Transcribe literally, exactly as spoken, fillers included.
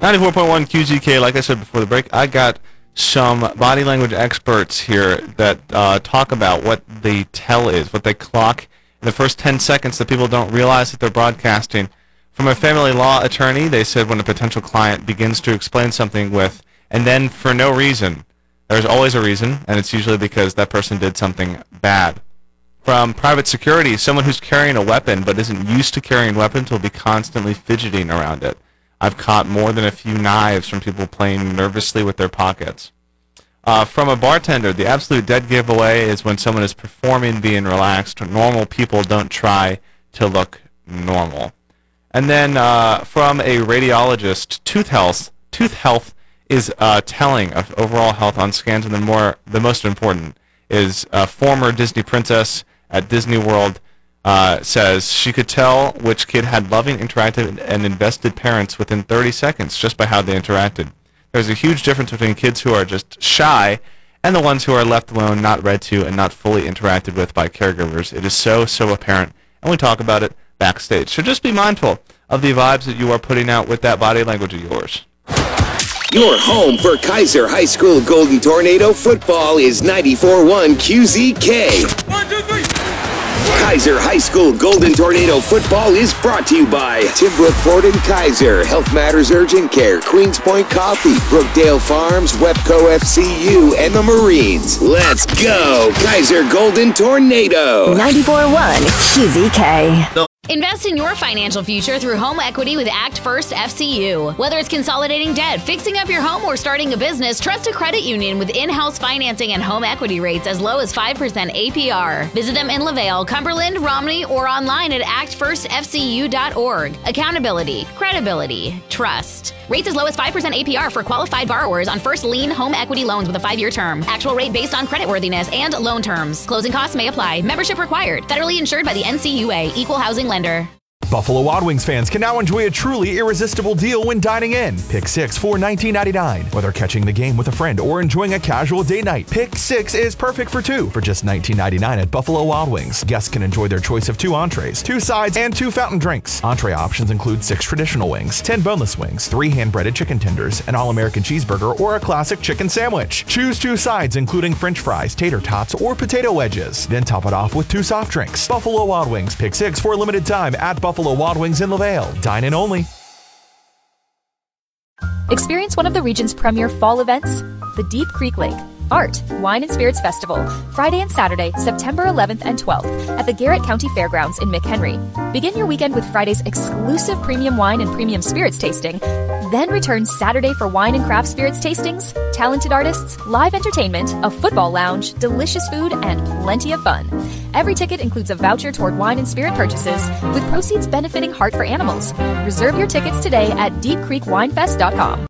ninety-four point one Q Z K, like I said before the break, I got some body language experts here that uh, talk about what the tell is, what they clock in the first ten seconds that people don't realize that they're broadcasting. From a family law attorney, they said when a potential client begins to explain something with, and then for no reason, there's always a reason, and it's usually because that person did something bad. From private security, someone who's carrying a weapon but isn't used to carrying weapons will be constantly fidgeting around it. I've caught more than a few knives from people playing nervously with their pockets. Uh, from a bartender, the absolute dead giveaway is when someone is performing being relaxed. Normal people don't try to look normal. And then uh, from a radiologist, tooth health, tooth health is uh, telling of overall health on scans, and the more, the most important is a former Disney princess at Disney World uh, says she could tell which kid had loving, interactive, and invested parents within thirty seconds just by how they interacted. There's a huge difference between kids who are just shy and the ones who are left alone, not read to, and not fully interacted with by caregivers. It is so, so apparent, and we talk about it backstage. So just be mindful of the vibes that you are putting out with that body language of yours. Your home for Kaiser High School Golden Tornado football is ninety-four point one Q Z K. One, two, three. Kaiser High School Golden Tornado football is brought to you by Timbrook Ford and Kaiser, Health Matters Urgent Care, Queens Point Coffee, Brookdale Farms, Webco F C U, and the Marines. Let's go, Kaiser Golden Tornado. ninety-four point one Q Z K. Invest in your financial future through home equity with Act First F C U. Whether it's consolidating debt, fixing up your home, or starting a business, trust a credit union with in-house financing and home equity rates as low as five percent A P R. Visit them in LaVale, Cumberland, Romney, or online at act first f c u dot org. Accountability, credibility, trust. Rates as low as five percent A P R for qualified borrowers on first lien home equity loans with a five-year term. Actual rate based on creditworthiness and loan terms. Closing costs may apply. Membership required. Federally insured by the N C U A. Equal housing lender. Buffalo Wild Wings fans can now enjoy a truly irresistible deal when dining in. Pick six for nineteen ninety-nine. Whether catching the game with a friend or enjoying a casual date night, Pick six is perfect for two for just nineteen ninety-nine at Buffalo Wild Wings. Guests can enjoy their choice of two entrees, two sides, and two fountain drinks. Entree options include six traditional wings, ten boneless wings, three hand-breaded chicken tenders, an all-American cheeseburger, or a classic chicken sandwich. Choose two sides including french fries, tater tots, or potato wedges. Then top it off with two soft drinks. Buffalo Wild Wings. Pick six for a limited time at Buffalo Wild Wings in LaVale. Dine in only. Experience one of the region's premier fall events, the Deep Creek Lake Art, Wine and Spirits Festival, Friday and Saturday, September eleventh and twelfth at the Garrett County Fairgrounds in McHenry. Begin your weekend with Friday's exclusive premium wine and premium spirits tasting, then return Saturday for wine and craft spirits tastings, talented artists, live entertainment, a football lounge, delicious food, and plenty of fun. Every ticket includes a voucher toward wine and spirit purchases, with proceeds benefiting Heart for Animals. Reserve your tickets today at deep creek wine fest dot com.